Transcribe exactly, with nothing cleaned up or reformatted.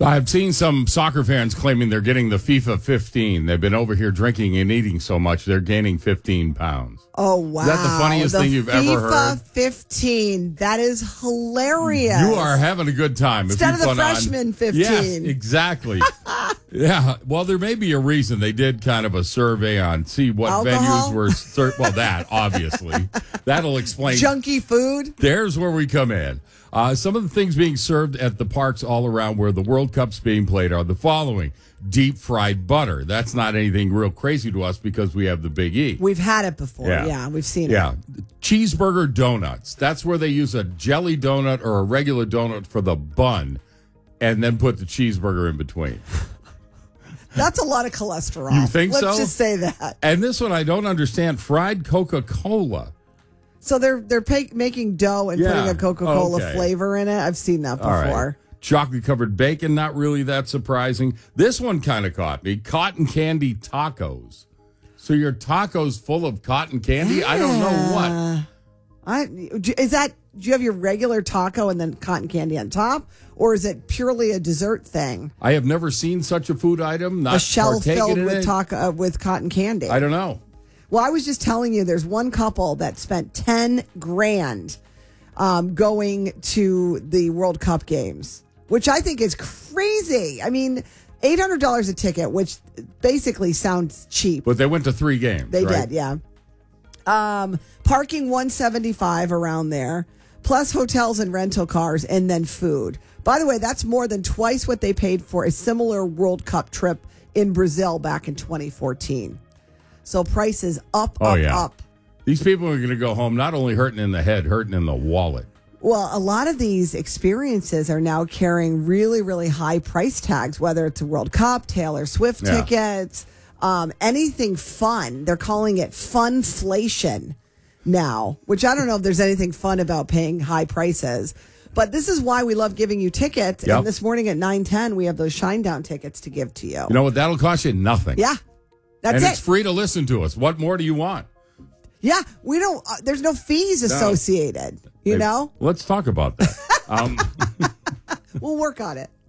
I've seen some soccer fans claiming they're getting the FIFA fifteen. They've been over here drinking and eating so much, they're gaining fifteen pounds. Oh, wow. Is that the funniest the thing you've FIFA ever heard? FIFA fifteen. That is hilarious. You are having a good time. Instead if of you the put freshman on, fifteen. Yes, exactly. Yeah. Well, there may be a reason they did kind of a survey on see what Alcohol? venues were. Ser- well, that, obviously. That'll explain. Junky food. There's where we come in. Uh, some of the things being served at the parks all around where the World Cup's being played are the following. Deep fried butter. That's not anything real crazy to us because we have the Big E. We've had it before. Yeah. Yeah, we've seen Yeah. it. Cheeseburger donuts. That's where they use a jelly donut or a regular donut for the bun and then put the cheeseburger in between. That's a lot of cholesterol. You think Let's so? Let's just say that. And this one I don't understand. Fried Coca-Cola. So they're they're pa- making dough and Yeah. putting a Coca-Cola Okay. flavor in it. I've seen that before. All right. Chocolate covered bacon, not really that surprising. This one kind of caught me. Cotton candy tacos. So your tacos full of cotton candy? Yeah. I don't know what. I is that do you have your regular taco and then cotton candy on top, or is it purely a dessert thing? I have never seen such a food item. Not A shell partaken filled in with it. taco uh, with cotton candy. I don't know. Well, I was just telling you, there's one couple that spent ten grand um, going to the World Cup games, which I think is crazy. I mean, eight hundred dollars a ticket, which basically sounds cheap. But they went to three games. They right? did, yeah. Um, parking one seventy-five around there, plus hotels and rental cars, and then food. By the way, that's more than twice what they paid for a similar World Cup trip in Brazil back in twenty fourteen. So prices up, Oh, up, yeah. up. These people are going to go home not only hurting in the head, hurting in the wallet. Well, a lot of these experiences are now carrying really, really high price tags, whether it's a World Cup, Taylor Swift Yeah. tickets, um, anything fun. They're calling it funflation now, which I don't know if there's anything fun about paying high prices. But this is why we love giving you tickets. Yep. And this morning at nine ten, we have those Shinedown tickets to give to you. You know what? That'll cost you nothing. Yeah, that's and it. it's free to listen to us. What more do you want? Yeah, we don't, uh, there's no fees associated, you Hey, know? Let's talk about that. um, We'll work on it.